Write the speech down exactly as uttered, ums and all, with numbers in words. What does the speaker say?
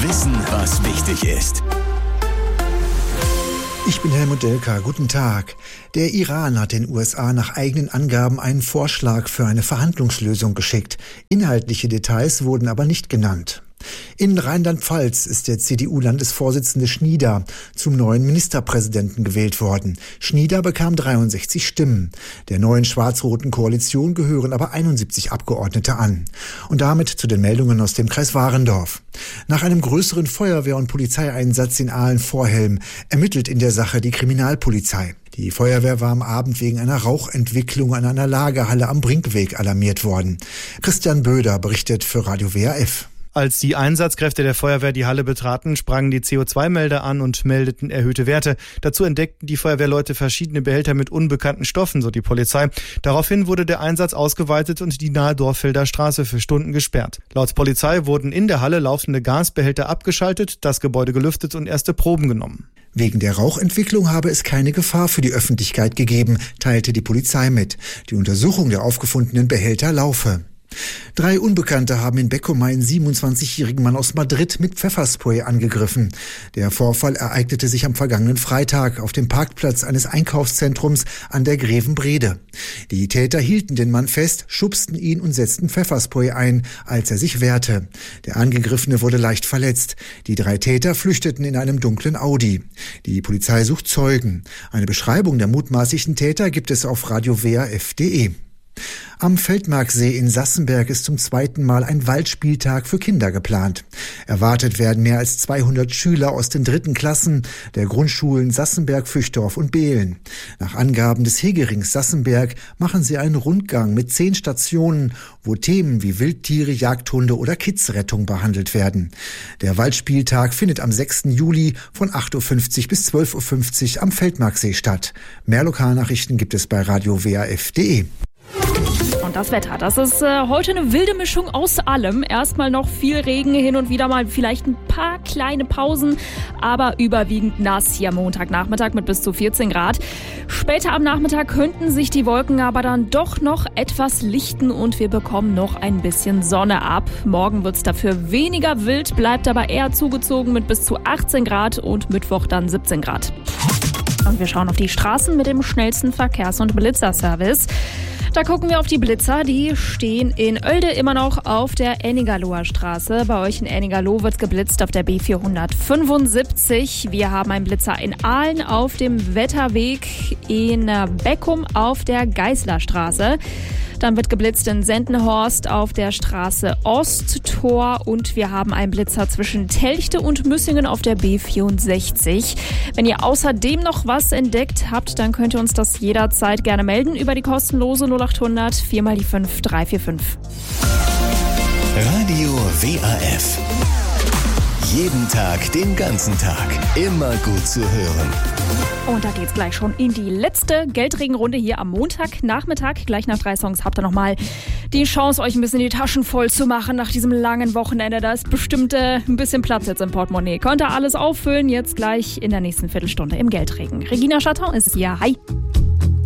Wissen, was wichtig ist. Ich bin Helmut Delka. Guten Tag. Der Iran hat den U S A nach eigenen Angaben einen Vorschlag für eine Verhandlungslösung geschickt. Inhaltliche Details wurden aber nicht genannt. In Rheinland-Pfalz ist der C D U-Landesvorsitzende Schnieder zum neuen Ministerpräsidenten gewählt worden. Schnieder bekam dreiundsechzig Stimmen. Der neuen schwarz-roten Koalition gehören aber einundsiebzig Abgeordnete an. Und damit zu den Meldungen aus dem Kreis Warendorf. Nach einem größeren Feuerwehr- und Polizeieinsatz in Ahlen-Vorhelm ermittelt in der Sache die Kriminalpolizei. Die Feuerwehr war am Abend wegen einer Rauchentwicklung an einer Lagerhalle am Brinkweg alarmiert worden. Christian Böder berichtet für Radio W R F. Als die Einsatzkräfte der Feuerwehr die Halle betraten, sprangen die C O zwei Melder an und meldeten erhöhte Werte. Dazu entdeckten die Feuerwehrleute verschiedene Behälter mit unbekannten Stoffen, so die Polizei. Daraufhin wurde der Einsatz ausgeweitet und die nahe Dorfelder Straße für Stunden gesperrt. Laut Polizei wurden in der Halle laufende Gasbehälter abgeschaltet, das Gebäude gelüftet und erste Proben genommen. Wegen der Rauchentwicklung habe es keine Gefahr für die Öffentlichkeit gegeben, teilte die Polizei mit. Die Untersuchung der aufgefundenen Behälter laufe. Drei Unbekannte haben in Beckum einen siebenundzwanzigjährigen Mann aus Madrid mit Pfefferspray angegriffen. Der Vorfall ereignete sich am vergangenen Freitag auf dem Parkplatz eines Einkaufszentrums an der Grevenbrede. Die Täter hielten den Mann fest, schubsten ihn und setzten Pfefferspray ein, als er sich wehrte. Der Angegriffene wurde leicht verletzt. Die drei Täter flüchteten in einem dunklen Audi. Die Polizei sucht Zeugen. Eine Beschreibung der mutmaßlichen Täter gibt es auf radio w r f punkt d e. Am Feldmarksee in Sassenberg ist zum zweiten Mal ein Waldspieltag für Kinder geplant. Erwartet werden mehr als zweihundert Schüler aus den dritten Klassen der Grundschulen Sassenberg, Füchtorf und Behlen. Nach Angaben des Hegerings Sassenberg machen sie einen Rundgang mit zehn Stationen, wo Themen wie Wildtiere, Jagdhunde oder Kidsrettung behandelt werden. Der Waldspieltag findet am sechsten Juli von acht Uhr fünfzig bis zwölf Uhr fünfzig am Feldmarksee statt. Mehr Lokalnachrichten gibt es bei radio w r f punkt d e. Und das Wetter, das ist äh, heute eine wilde Mischung aus allem. Erstmal noch viel Regen, hin und wieder mal vielleicht ein paar kleine Pausen, aber überwiegend nass hier am Montagnachmittag mit bis zu vierzehn Grad. Später am Nachmittag könnten sich die Wolken aber dann doch noch etwas lichten und wir bekommen noch ein bisschen Sonne ab. Morgen wird es dafür weniger wild, bleibt aber eher zugezogen mit bis zu achtzehn Grad und Mittwoch dann siebzehn Grad. Und wir schauen auf die Straßen mit dem schnellsten Verkehrs- und Blitzerservice. Da gucken wir auf die Blitzer, die stehen in Oelde immer noch auf der Ennigaloer Straße. Bei euch in Ennigaloh wird geblitzt auf der B vierhundertfünfundsiebzig. Wir haben einen Blitzer in Ahlen auf dem Wetterweg, in Beckum auf der Geißlerstraße. Dann wird geblitzt in Sendenhorst auf der Straße Osttor und wir haben einen Blitzer zwischen Telchte und Müssingen auf der B vierundsechzig. Wenn ihr außerdem noch was entdeckt habt, dann könnt ihr uns das jederzeit gerne melden über die kostenlose null acht hundert vier mal die fünf drei vier fünf. Radio W R F. Jeden Tag, den ganzen Tag. Immer gut zu hören. Und da geht's gleich schon in die letzte Geldregenrunde hier am Montagnachmittag. Gleich nach drei Songs habt ihr nochmal die Chance, euch ein bisschen die Taschen voll zu machen nach diesem langen Wochenende. Da ist bestimmt äh, ein bisschen Platz jetzt im Portemonnaie. Könnt ihr alles auffüllen, jetzt gleich in der nächsten Viertelstunde im Geldregen. Regina Chatton ist hier. Hi.